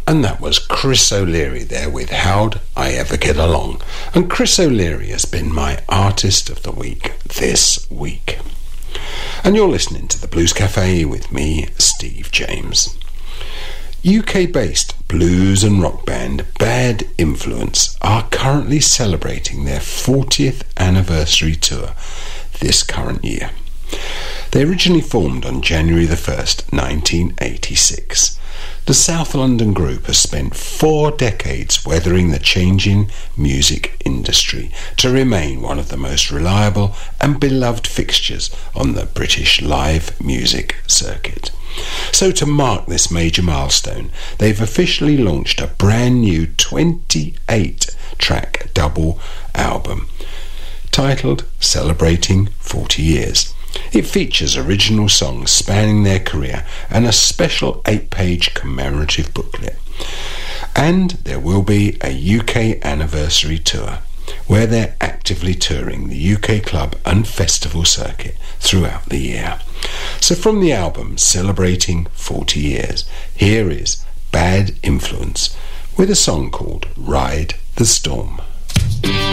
And that was Chris O'Leary there with How'd I Ever Get Along. And Chris O'Leary has been my Artist of the Week this week. And you're listening to the Blues Cafe with me, Steve James. UK-based blues and rock band Bad Influence are currently celebrating their 40th anniversary tour this current year. They originally formed on January the 1st, 1986. The South London group has spent 4 decades weathering the changing music industry to remain one of the most reliable and beloved fixtures on the British live music circuit. So to mark this major milestone, they've officially launched a brand new 28-track double album titled Celebrating 40 Years. It features original songs spanning their career and a special 8-page commemorative booklet. And there will be a UK anniversary tour where they're actively touring the UK club and festival circuit throughout the year. So from the album Celebrating 40 Years, here is Bad Influence with a song called Ride the Storm.